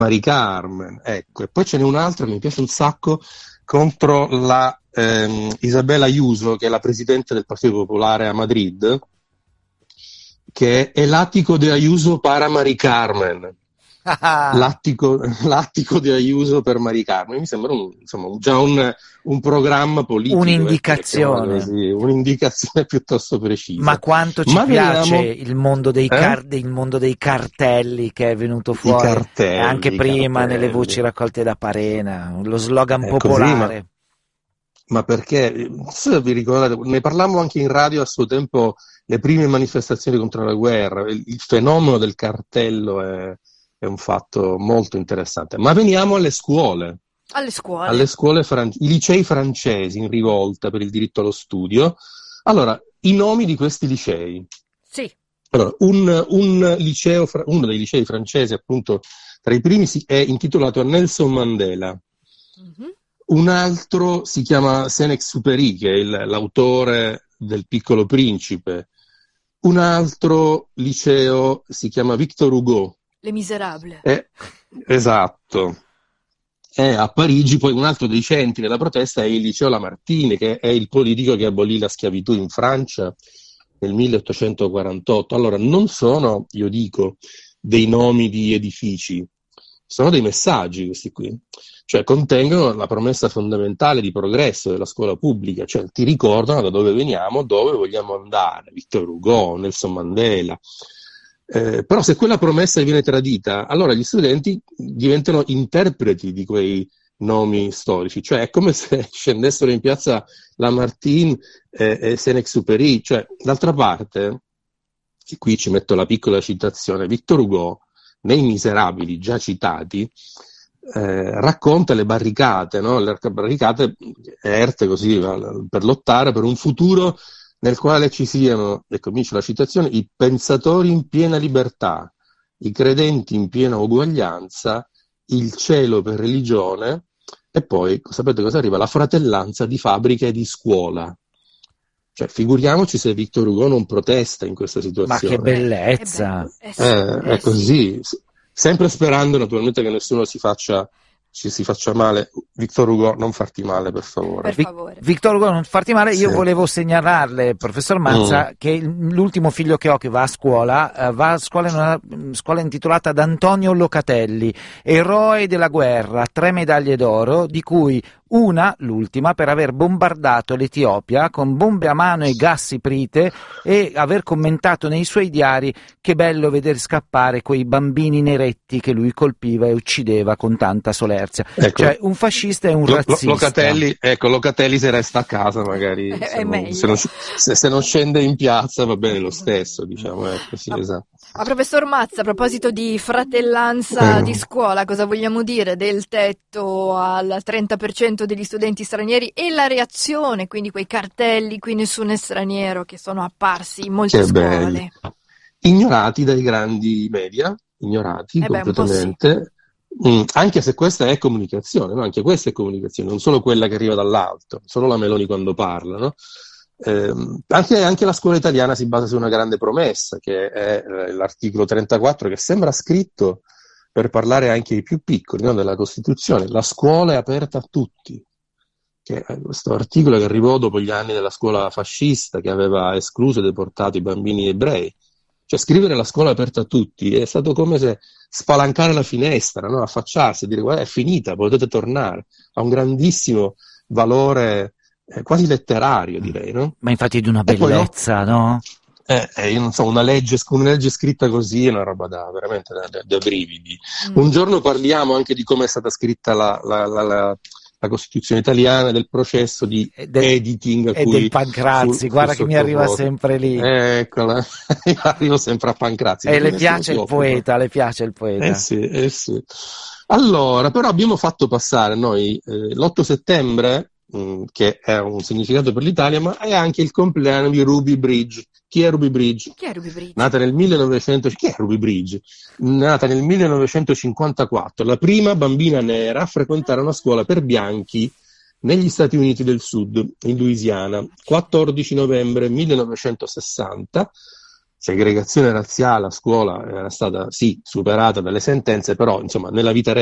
Mari Carmen, ecco. E poi ce n'è un'altra che mi piace un sacco contro la Isabel Ayuso, che è la presidente del Partito Popolare a Madrid, che è l'attico de Ayuso para Mari Carmen. L'attico di Ayuso per Mari Carmen mi sembra già un programma politico, un'indicazione. Così, un'indicazione piuttosto precisa. Ma quanto ci piace il mondo dei cartelli che è venuto fuori anche prima nelle voci raccolte da Parena, lo slogan popolare. Ma perché, se vi ricordate, ne parlammo anche in radio a suo tempo, le prime manifestazioni contro la guerra, il fenomeno del cartello è un fatto molto interessante. Ma veniamo alle scuole. I licei francesi in rivolta per il diritto allo studio. Allora, i nomi di questi licei. Sì. Allora, uno dei licei francesi, appunto, tra i primi è intitolato a Nelson Mandela. Mm-hmm. Un altro si chiama Saint-Exupéry, che è l'autore del Piccolo Principe. Un altro liceo si chiama Victor Hugo. Les Misérables. Esatto. A Parigi poi un altro dei centri della protesta è il liceo Lamartine, che è il politico che abolì la schiavitù in Francia nel 1848. Allora, non sono, io dico, dei nomi di edifici, sono dei messaggi questi qui, cioè contengono la promessa fondamentale di progresso della scuola pubblica, cioè ti ricordano da dove veniamo, dove vogliamo andare, Victor Hugo, Nelson Mandela. Però se quella promessa viene tradita, allora gli studenti diventano interpreti di quei nomi storici, cioè è come se scendessero in piazza Lamartine e Saint-Exupéry, cioè d'altra parte, e qui ci metto la piccola citazione, Victor Hugo nei Miserabili già citati racconta le barricate, no? Le barricate erte così per lottare per un futuro nel quale ci siano, e comincia la citazione, i pensatori in piena libertà, i credenti in piena uguaglianza, il cielo per religione, e poi, sapete cosa arriva? La fratellanza di fabbrica e di scuola. Cioè, figuriamoci se Victor Hugo non protesta in questa situazione. Ma che bellezza! È così, sempre sperando naturalmente che nessuno si faccia male. Victor Hugo, non farti male, per favore. Victor Hugo, non farti male. Io volevo segnalarle, professor Mazza, che l'ultimo figlio che ho che va a scuola in una scuola intitolata ad Antonio Locatelli, eroe della guerra, 3 medaglie d'oro, di cui una, l'ultima, per aver bombardato l'Etiopia con bombe a mano e gas iprite e aver commentato nei suoi diari che bello veder scappare quei bambini neretti che lui colpiva e uccideva con tanta solerzia. Ecco, cioè un fascista e un razzista. Locatelli se resta a casa magari se non scende in piazza va bene lo stesso, diciamo. Sì, esatto. Ma professor Mazza, a proposito di fratellanza di scuola, cosa vogliamo dire del tetto al 30% degli studenti stranieri e la reazione, quindi quei cartelli "qui nessun è straniero" che sono apparsi in molte scuole? Belli. Ignorati dai grandi media, completamente, anche se questa è comunicazione, no? Anche questa è comunicazione, non solo quella che arriva dall'alto, solo la Meloni quando parla, no? Anche la scuola italiana si basa su una grande promessa, che è l'articolo 34, che sembra scritto per parlare anche ai più piccoli, no? Della Costituzione. La scuola è aperta a tutti, che è questo articolo che arrivò dopo gli anni della scuola fascista, che aveva escluso e deportato i bambini ebrei. Cioè, scrivere la scuola aperta a tutti è stato come se spalancare la finestra, no? Affacciarsi e dire guarda, è finita, potete tornare. Ha un grandissimo valore quasi letterario, direi, no? Ma infatti è di una bellezza, no? Io non so, una legge scritta così è una roba veramente da brividi. Un giorno parliamo anche di come è stata scritta la Costituzione italiana, del processo di editing e del Pancrazzi, guarda che mi arriva sempre lì. Eccola, io arrivo sempre a Pancrazzi. E le piace il poeta. Sì. Allora, però abbiamo fatto passare noi l'8 settembre, che è un significato per l'Italia, ma è anche il compleanno di Ruby Bridge. Chi è Ruby Bridge? Nata nel 1954, la prima bambina nera a frequentare una scuola per bianchi negli Stati Uniti del Sud, in Louisiana, 14 novembre 1960. segregazione razziale a scuola era stata sì superata dalle sentenze, però insomma nella vita